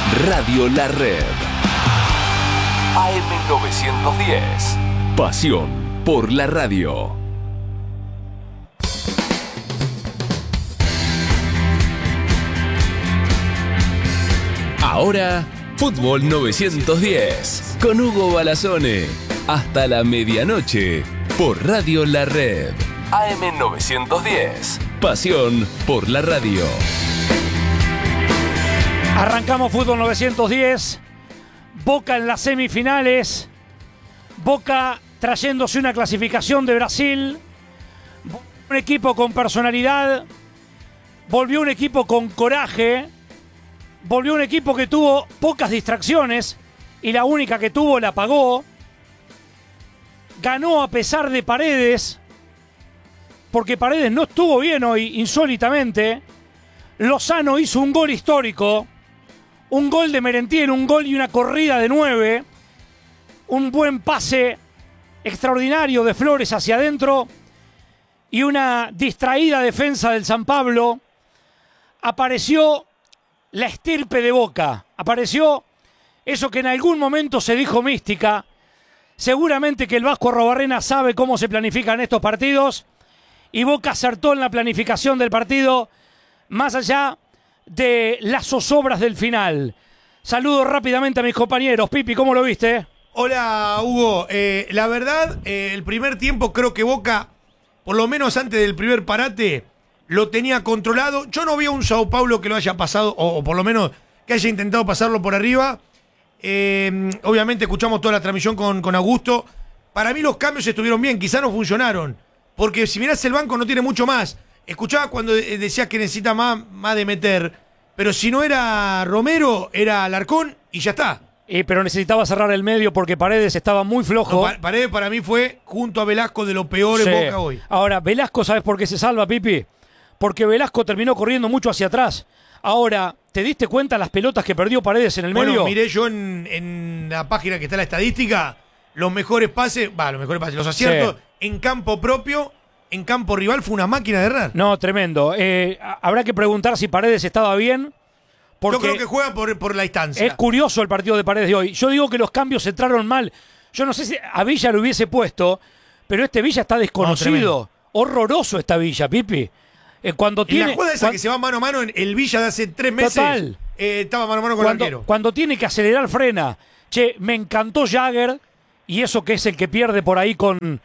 Radio La Red. AM910. Pasión por la radio. Ahora, Fútbol 910. Con Hugo Balazone. Hasta la medianoche. Por Radio La Red. AM910. Pasión por la radio. Arrancamos Fútbol 910. Boca en las semifinales. Boca trayéndose una clasificación de Brasil. Un equipo con personalidad. Volvió un equipo con coraje. Volvió un equipo que tuvo pocas distracciones. Y la única que tuvo la pagó. Ganó a pesar de Paredes. Porque Paredes no estuvo bien hoy, insólitamente. Lozano hizo un gol histórico. Un gol de Merentiel, un gol y una corrida de 9. Un buen pase extraordinario de Flores hacia adentro. Y una distraída defensa del San Pablo. Apareció la estirpe de Boca. Apareció eso que en algún momento se dijo mística. Seguramente que el Vasco Arrobarrena sabe cómo se planifican estos partidos. Y Boca acertó en la planificación del partido. Más allá de las zozobras del final. Saludo rápidamente a mis compañeros. Pipi, ¿cómo lo viste? Hola, Hugo. La verdad, el primer tiempo creo que Boca, por lo menos antes del primer parate, lo tenía controlado. Yo no vi a un Sao Paulo que lo haya pasado, o por lo menos que haya intentado pasarlo por arriba. Obviamente escuchamos toda la transmisión con Augusto. Para mí los cambios estuvieron bien, quizás no funcionaron. Porque si mirás el banco no tiene mucho más. Escuchaba cuando decías que necesita más de meter, pero si no era Romero, era Alarcón y ya está. Pero necesitaba cerrar el medio porque Paredes estaba muy flojo. No, Paredes para mí fue, junto a Velasco, de lo peor en Boca hoy. Ahora, Velasco, ¿sabes por qué se salva, Pipi? Porque Velasco terminó corriendo mucho hacia atrás. Ahora, ¿te diste cuenta las pelotas que perdió Paredes en el medio? Bueno, miré yo en la página que está la estadística, los aciertos en campo propio. En campo rival fue una máquina de errar. No, tremendo. Habrá que preguntar si Paredes estaba bien. Yo creo que juega por la distancia. Es curioso el partido de Paredes de hoy. Yo digo que los cambios entraron mal. Yo no sé si a Villa lo hubiese puesto, pero este Villa está desconocido. Horroroso esta Villa, Pipi. Cuando tiene, la jugada esa que se va mano a mano en el Villa de hace 3 meses. Total. Estaba mano a mano con el arquero. Cuando tiene que acelerar, frena. Che, me encantó Jagger. Y eso que es el que pierde por ahí con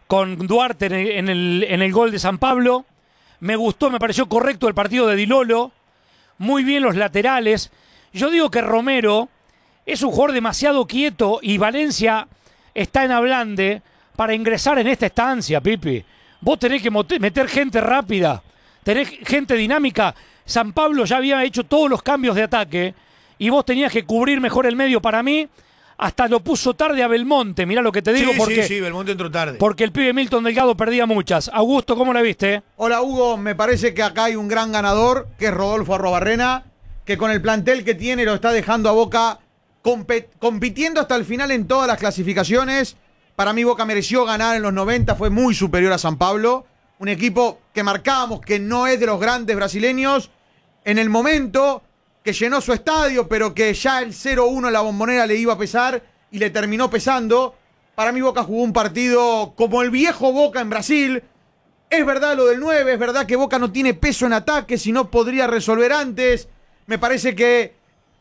Duarte en el gol de San Pablo. Me gustó, me pareció correcto el partido de Di Lolo. Muy bien los laterales. Yo digo que Romero es un jugador demasiado quieto y Valencia está en ablande para ingresar en esta estancia, Pipi. Vos tenés que meter gente rápida, tenés gente dinámica. San Pablo ya había hecho todos los cambios de ataque y vos tenías que cubrir mejor el medio. Para mí, hasta lo puso tarde a Belmonte, mirá lo que te digo. Sí, Belmonte entró tarde. Porque el pibe Milton Delgado perdía muchas. Augusto, ¿cómo la viste? Hola, Hugo, me parece que acá hay un gran ganador, que es Rodolfo Arrobarrena, que con el plantel que tiene lo está dejando a Boca compitiendo hasta el final en todas las clasificaciones. Para mí Boca mereció ganar en los 90, fue muy superior a San Pablo. Un equipo que marcábamos que no es de los grandes brasileños. En el momento que llenó su estadio, pero que ya el 0-1 en la Bombonera le iba a pesar y le terminó pesando. Para mí Boca jugó un partido como el viejo Boca en Brasil. Es verdad lo del 9, es verdad que Boca no tiene peso en ataque, si no podría resolver antes. Me parece que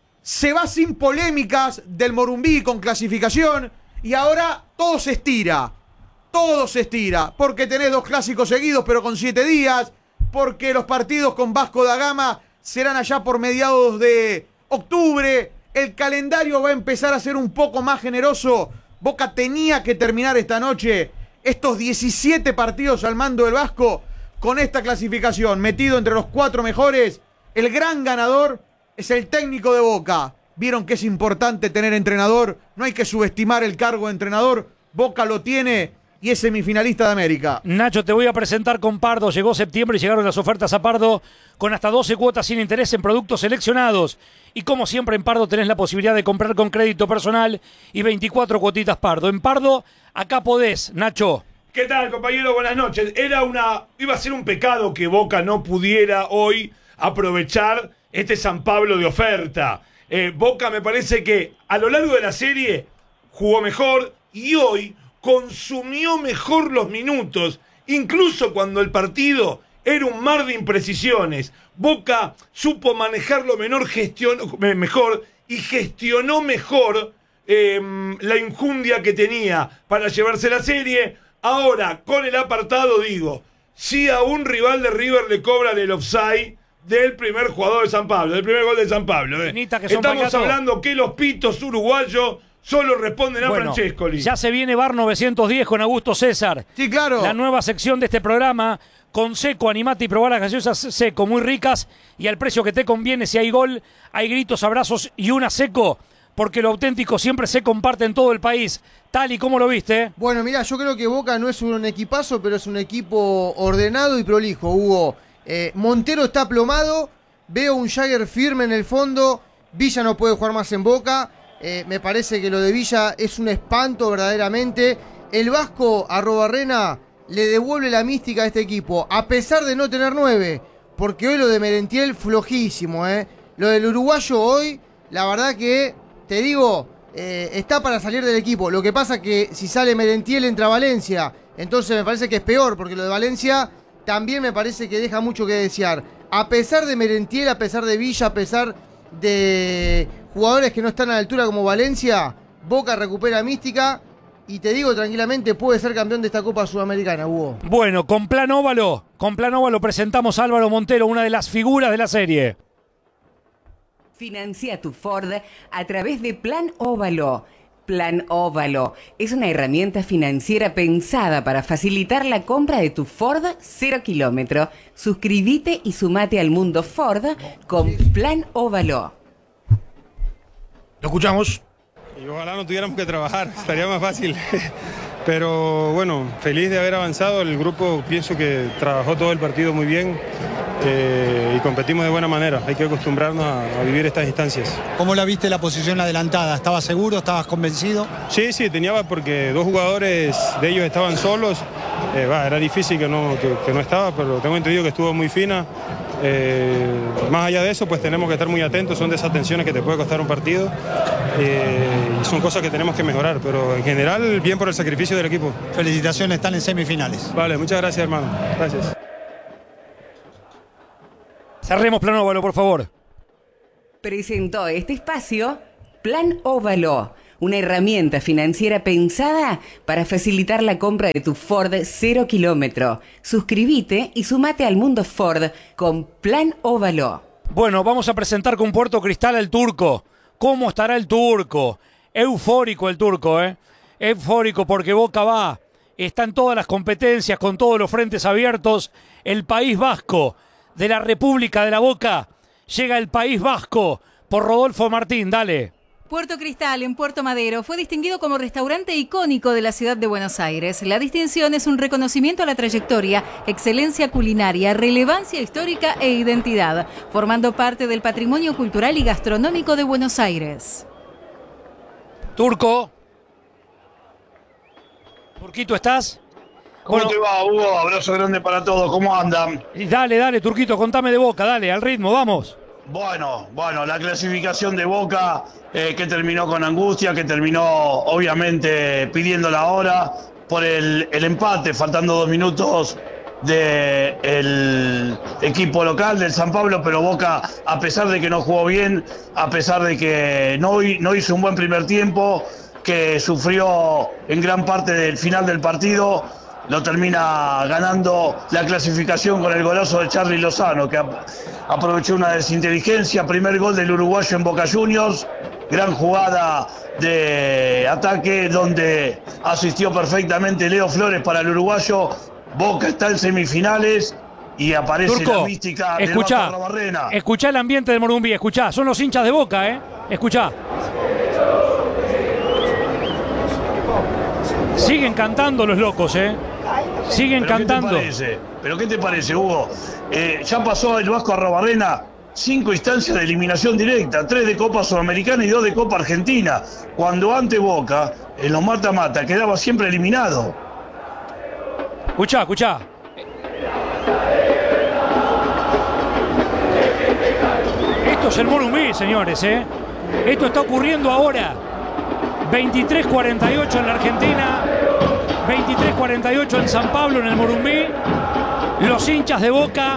se va sin polémicas del Morumbí con clasificación y ahora todo se estira, porque tenés 2 clásicos seguidos pero con 7 días, porque los partidos con Vasco da Gama serán allá por mediados de octubre. El calendario va a empezar a ser un poco más generoso. Boca tenía que terminar esta noche estos 17 partidos al mando del Vasco con esta clasificación, metido entre los 4 mejores. El gran ganador es el técnico de Boca. Vieron que es importante tener entrenador. No hay que subestimar el cargo de entrenador. Boca lo tiene y es semifinalista de América. Nacho, te voy a presentar con Pardo. Llegó septiembre y llegaron las ofertas a Pardo con hasta 12 cuotas sin interés en productos seleccionados. Y como siempre en Pardo tenés la posibilidad de comprar con crédito personal y 24 cuotitas Pardo. En Pardo, acá podés, Nacho. ¿Qué tal, compañero? Buenas noches. Iba a ser un pecado que Boca no pudiera hoy aprovechar este San Pablo de oferta. Boca me parece que a lo largo de la serie jugó mejor y hoy consumió mejor los minutos, incluso cuando el partido era un mar de imprecisiones. Boca supo manejarlo mejor y gestionó mejor la injundia que tenía para llevarse la serie. Ahora, con el apartado, digo, si a un rival de River le cobran el offside del primer jugador de San Pablo, del primer gol de San Pablo. Estamos hablando que los pitos uruguayos solo responden a Francescoli. Ya se viene Bar 910 con Augusto César. Sí, claro. La nueva sección de este programa. Con Seco, animate y probá las gaseosas Seco, muy ricas y al precio que te conviene. Si hay gol, hay gritos, abrazos y una Seco, porque lo auténtico siempre se comparte en todo el país. Tali, ¿cómo lo viste? Bueno, mirá, yo creo que Boca no es un equipazo, pero es un equipo ordenado y prolijo, Hugo. Montero está aplomado, veo un Jagger firme en el fondo, Villa no puede jugar más en Boca, me parece que lo de Villa es un espanto verdaderamente. El Vasco Arrobarrena le devuelve la mística a este equipo, a pesar de no tener 9, porque hoy lo de Merentiel flojísimo, Lo del uruguayo hoy, la verdad que, te digo, está para salir del equipo. Lo que pasa que si sale Merentiel entra Valencia, entonces me parece que es peor, porque lo de Valencia también me parece que deja mucho que desear. A pesar de Merentiel, a pesar de Villa, a pesar de jugadores que no están a la altura como Valencia, Boca recupera mística. Y te digo tranquilamente, puede ser campeón de esta Copa Sudamericana, Hugo. Bueno, con Plan Óvalo presentamos a Álvaro Montero, una de las figuras de la serie. Financia tu Ford a través de Plan Óvalo. Plan Óvalo es una herramienta financiera pensada para facilitar la compra de tu Ford 0 kilómetro. Suscríbete y sumate al mundo Ford con Plan Óvalo. Lo escuchamos. Y ojalá no tuviéramos que trabajar, estaría más fácil. Pero bueno, feliz de haber avanzado. El grupo pienso que trabajó todo el partido muy bien y competimos de buena manera. Hay que acostumbrarnos a vivir estas instancias. ¿Cómo la viste la posición adelantada? ¿Estabas seguro? ¿Estabas convencido? Sí, tenía porque 2 jugadores de ellos estaban solos. Era difícil que no estaba, pero tengo entendido que estuvo muy fina. Más allá de eso, pues tenemos que estar muy atentos. Son de esas tensiones que te puede costar un partido y son cosas que tenemos que mejorar, pero en general bien por el sacrificio del equipo. Felicitaciones, están en semifinales. Vale, muchas gracias, hermano. Gracias. Cerremos Plan Óvalo, por favor. Presentó este espacio Plan Óvalo, una herramienta financiera pensada para facilitar la compra de tu Ford 0 kilómetro. Suscríbete y sumate al mundo Ford con Plan Óvalo. Bueno, vamos a presentar con Puerto Cristal al Turco. ¿Cómo estará el Turco? Eufórico el Turco, Eufórico porque Boca va. Está en todas las competencias, con todos los frentes abiertos. El País Vasco de la República de la Boca. Llega el País Vasco por Rodolfo Martín, dale. Puerto Cristal, en Puerto Madero, fue distinguido como restaurante icónico de la ciudad de Buenos Aires. La distinción es un reconocimiento a la trayectoria, excelencia culinaria, relevancia histórica e identidad, formando parte del patrimonio cultural y gastronómico de Buenos Aires. Turco. Turquito, ¿estás? ¿Cómo te va, Hugo? Abrazo grande para todos. ¿Cómo andan? Dale, Turquito, contame de Boca, dale, al ritmo, vamos. Bueno, la clasificación de Boca que terminó con angustia, que terminó obviamente pidiendo la hora por el empate, faltando 2 minutos del equipo local del San Pablo, pero Boca, a pesar de que no jugó bien, a pesar de que no hizo un buen primer tiempo, que sufrió en gran parte del final del partido, lo termina ganando la clasificación con el golazo de Charly Lozano, que aprovechó una desinteligencia. Primer gol del uruguayo en Boca Juniors, gran jugada de ataque donde asistió perfectamente Leo Flores para el uruguayo. Boca está en semifinales y aparece Turco, la mística del Vasco Arrobarrena. Escuchá el ambiente del Morumbí, escuchá, son los hinchas de Boca, escuchá. Siguen cantando los locos, Siguen cantando. ¿Pero qué te parece, Hugo? Ya pasó el Vasco Arrobarrena 5 instancias de eliminación directa, 3 de Copa Sudamericana y 2 de Copa Argentina, cuando ante Boca, en los mata-mata, quedaba siempre eliminado. Escuchá. Esto es el Morumbí, señores, Esto está ocurriendo ahora. 23:48 en la Argentina, 23:48 en San Pablo, en el Morumbí. Los hinchas de Boca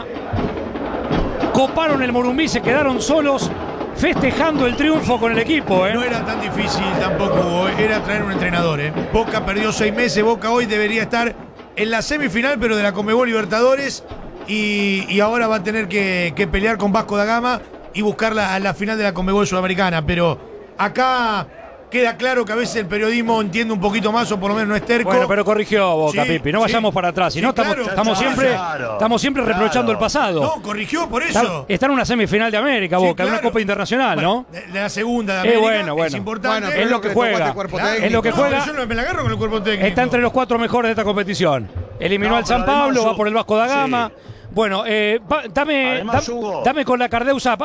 coparon el Morumbí, se quedaron solos festejando el triunfo con el equipo. No era tan difícil tampoco, Hugo, era traer un entrenador. Boca perdió 6 meses, Boca hoy debería estar en la semifinal, pero de la Conmebol Libertadores, y ahora va a tener que pelear con Vasco da Gama y buscar la final de la Conmebol Sudamericana. Pero acá queda claro que a veces el periodismo entiende un poquito más, o por lo menos no es terco. Bueno, pero corrigió Boca, Sí, Pipi. No vayamos para atrás. Si no, estamos siempre reprochando el pasado. No, corrigió por eso. Está en una semifinal de América, Boca, en una Copa Internacional, Bueno, ¿no? de la segunda de América. Bueno. Es importante. Es lo que juega. Es lo que juega. Yo no me la agarro con el cuerpo técnico. Está entre los 4 mejores de esta competición. Eliminó al San Pablo, va por el Vasco da Gama. Sí. Bueno, dame con la Cardeusa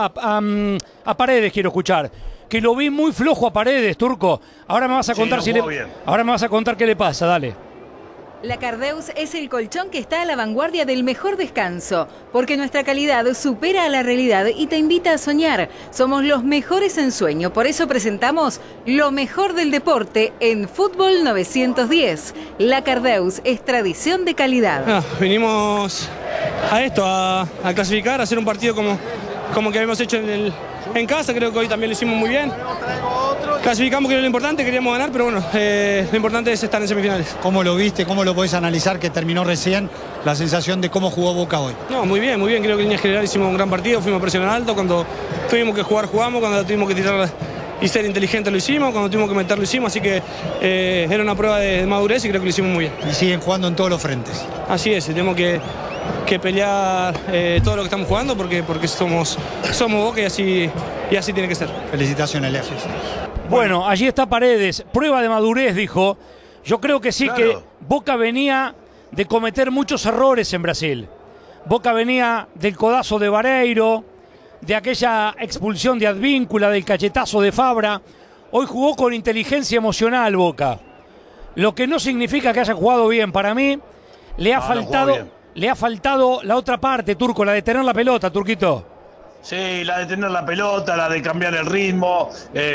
a Paredes, quiero escuchar. Que lo vi muy flojo a Paredes, Turco. Ahora me vas a contar ahora me vas a contar qué le pasa, dale. La Cardeus es el colchón que está a la vanguardia del mejor descanso, porque nuestra calidad supera a la realidad y te invita a soñar. Somos los mejores en sueño, por eso presentamos lo mejor del deporte en Fútbol 910. La Cardeus es tradición de calidad. Vinimos a esto, a clasificar, a hacer un partido como que habíamos hecho en casa. Creo que hoy también lo hicimos muy bien. Clasificamos, que era lo importante, queríamos ganar, pero bueno, lo importante es estar en semifinales. ¿Cómo lo viste? ¿Cómo lo podés analizar que terminó recién la sensación de cómo jugó Boca hoy? No, muy bien. Creo que en línea general hicimos un gran partido, fuimos a presionar alto. Cuando tuvimos que jugar, jugamos. Cuando tuvimos que tirar y ser inteligentes, lo hicimos. Cuando tuvimos que meter, lo hicimos. Así que era una prueba de madurez y creo que lo hicimos muy bien. Y siguen jugando en todos los frentes. Así es, tenemos que pelear todo lo que estamos jugando porque somos Boca y así tiene que ser. Felicitaciones, Leo. Bueno, allí está Paredes. Prueba de madurez, dijo. Yo creo que sí, que Boca venía de cometer muchos errores en Brasil. Boca venía del codazo de Vareiro, de aquella expulsión de Advíncula, del cachetazo de Fabra. Hoy jugó con inteligencia emocional Boca. Lo que no significa que haya jugado bien. Para mí, le ha faltado la otra parte, Turco, la de tener la pelota, Turquito. Sí, la de tener la pelota, la de cambiar el ritmo,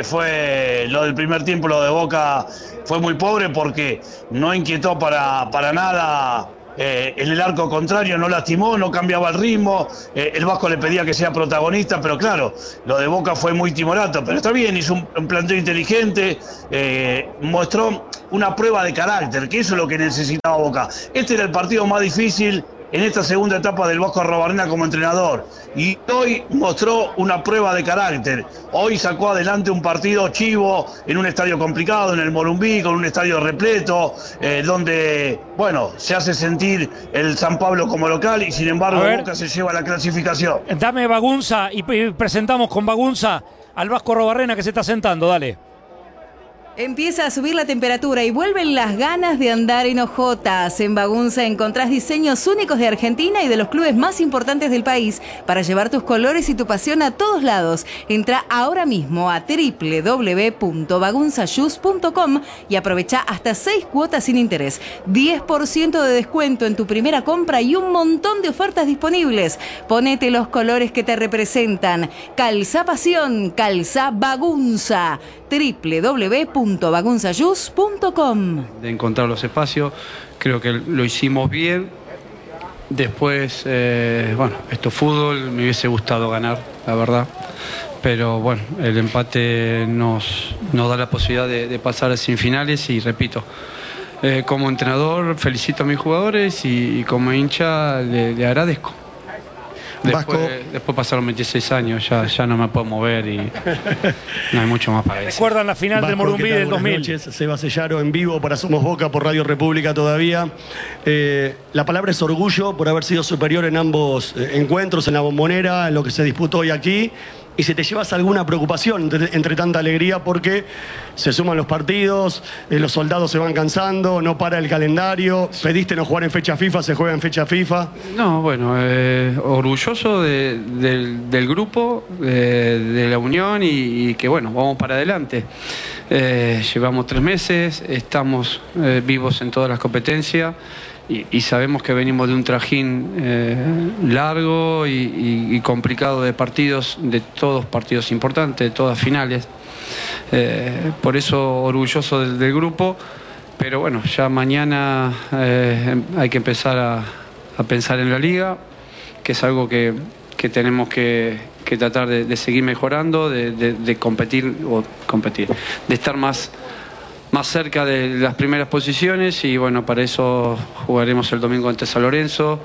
fue lo del primer tiempo, lo de Boca fue muy pobre porque no inquietó para nada en el arco contrario, no lastimó, no cambiaba el ritmo, el Vasco le pedía que sea protagonista, pero claro, lo de Boca fue muy timorato, pero está bien, hizo un planteo inteligente, mostró una prueba de carácter, que eso es lo que necesitaba Boca. Este era el partido más difícil en esta segunda etapa del Vasco Arrobarrena como entrenador, y hoy mostró una prueba de carácter. Hoy sacó adelante un partido chivo en un estadio complicado, en el Morumbí, con un estadio repleto, donde, bueno, se hace sentir el San Pablo como local y sin embargo Boca se lleva la clasificación. Dame Bagunza y presentamos con Bagunza al Vasco Arrobarrena que se está sentando, dale. Empieza a subir la temperatura y vuelven las ganas de andar en hojotas. En Bagunza encontrás diseños únicos de Argentina y de los clubes más importantes del país para llevar tus colores y tu pasión a todos lados. Entra ahora mismo a www.bagunzashoes.com y aprovecha hasta 6 cuotas sin interés, 10% de descuento en tu primera compra y un montón de ofertas disponibles. Ponete los colores que te representan. Calzá pasión, calzá Bagunza. www.bagunzashoes.com. De encontrar los espacios, creo que lo hicimos bien. Después, bueno, esto es fútbol, me hubiese gustado ganar, la verdad. Pero bueno, el empate nos da la posibilidad de pasar a semifinales y repito, como entrenador felicito a mis jugadores y como hincha le agradezco. Después pasaron 26 años, ya no me puedo mover y no hay mucho más para decir. ¿Recuerdan la final del Morumbí del 2000? Buenas noches, Seba Sellaro en vivo para Somos Boca por Radio República todavía. La palabra es orgullo por haber sido superior en ambos encuentros, en la Bombonera, en lo que se disputó hoy aquí. Y si te llevas alguna preocupación entre tanta alegría porque se suman los partidos, los soldados se van cansando, no para el calendario, pediste no jugar en fecha FIFA, se juega en fecha FIFA. No, bueno, orgulloso del grupo, de la unión y que bueno, vamos para adelante. Llevamos 3 meses, estamos vivos en todas las competencias y sabemos que venimos de un trajín largo y complicado de partidos, de todos partidos importantes, de todas finales. Por eso orgulloso del grupo, pero bueno, ya mañana hay que empezar a pensar en la liga, que es algo que tenemos que tratar de seguir mejorando, de competir, de estar más cerca de las primeras posiciones, y bueno, para eso jugaremos el domingo ante San Lorenzo,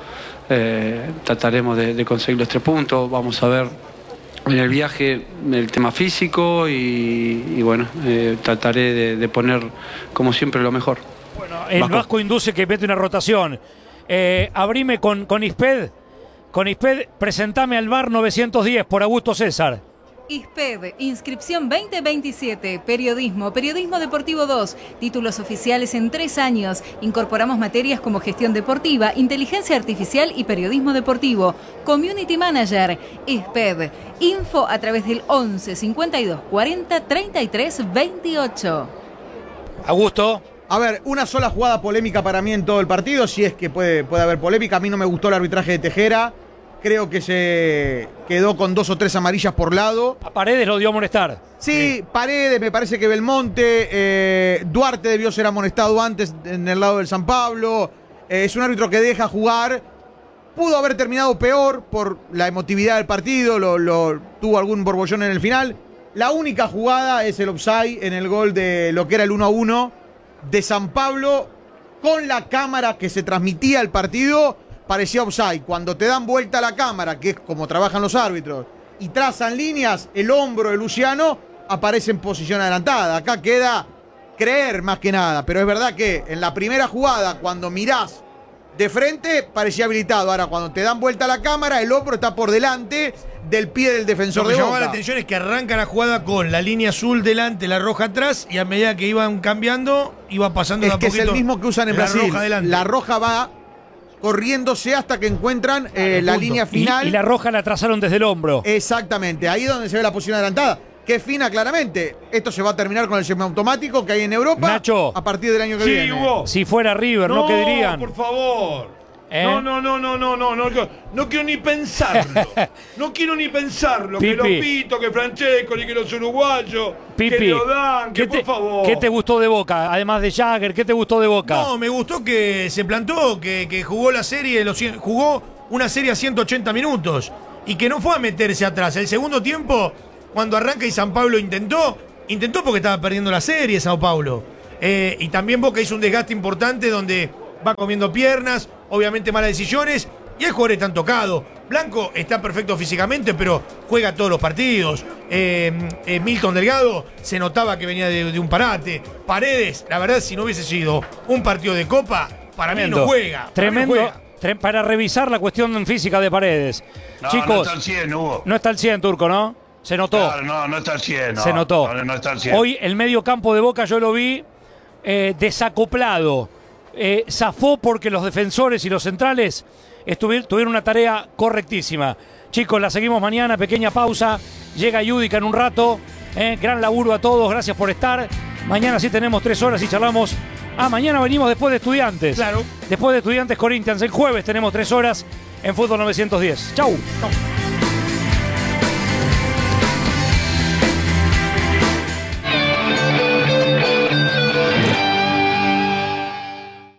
trataremos de conseguir los 3 puntos, vamos a ver en el viaje el tema físico y bueno, trataré de poner como siempre lo mejor. Bueno, el Vasco induce que mete una rotación. Abrime con Isped. Con Isped, presentame al VAR 910 por Augusto César. ISPED, inscripción 2027, periodismo deportivo 2, títulos oficiales en 3 años. Incorporamos materias como gestión deportiva, inteligencia artificial y periodismo deportivo. Community Manager, ISPED, info a través del 11 52 40 33 28. Augusto. A ver, una sola jugada polémica para mí en todo el partido, si es que puede haber polémica. A mí no me gustó el arbitraje de Tejera. Creo que se quedó con 2 o 3 amarillas por lado. A Paredes lo dio a amonestar. Sí, Paredes, me parece que Belmonte, Duarte debió ser amonestado antes en el lado del San Pablo. Es un árbitro que deja jugar. Pudo haber terminado peor por la emotividad del partido, tuvo algún borbollón en el final. La única jugada es el offside en el gol de lo que era el 1-1 de San Pablo. Con la cámara que se transmitía el partido, parecía offside. Cuando te dan vuelta la cámara, que es como trabajan los árbitros, y trazan líneas, el hombro de Luciano aparece en posición adelantada. Acá queda creer más que nada, pero es verdad que en la primera jugada, cuando mirás de frente, parecía habilitado. Ahora, cuando te dan vuelta la cámara, el hombro está por delante del pie del defensor de Boca. Lo que llamaba la atención es que arranca la jugada con la línea azul delante, la roja atrás, y a medida que iban cambiando, iba pasando de a poquito. Es el mismo que usan en Brasil. La roja va corriéndose hasta que encuentran la línea final. Y la roja la trazaron desde el hombro. Exactamente, ahí es donde se ve la posición adelantada. Que fina claramente. Esto se va a terminar con el semiautomático que hay en Europa. Nacho, a partir del año que viene. Hugo. Si fuera River, ¿no? ¿Qué dirían? Por favor. No quiero ni pensarlo. No quiero ni pensarlo. Pipi. Que lo pito, que Francesco, que los uruguayos, Pipi, que lo dan, que por favor. ¿Qué te gustó de Boca? Además de Jagger, ¿qué te gustó de Boca? No, me gustó que se plantó, que jugó la serie, jugó una serie a 180 minutos y que no fue a meterse atrás. El segundo tiempo, cuando arranca y San Pablo intentó porque estaba perdiendo la serie Sao Paulo. Y también Boca hizo un desgaste importante donde va comiendo piernas, obviamente malas decisiones, y hay jugadores tan tocados. Blanco está perfecto físicamente, pero juega todos los partidos. Milton Delgado se notaba que venía de un parate. Paredes, la verdad, si no hubiese sido un partido de Copa, para mí no juega. Tremendo. Para revisar la cuestión física de Paredes. No, chicos, no está al 100, Hugo. No está al 100, Turco, ¿no? Se notó. Claro, no está al 100. No, se notó. No está al 100. Hoy el medio campo de Boca yo lo vi desacoplado. Zafó porque los defensores y los centrales tuvieron una tarea correctísima. Chicos, la seguimos mañana, pequeña pausa. Llega Yudica en un rato. Gran laburo a todos, gracias por estar. Mañana sí tenemos 3 horas y charlamos. Mañana venimos después de Estudiantes. Claro. Después de Estudiantes Corinthians. El jueves tenemos 3 horas en Fútbol 910. Chau.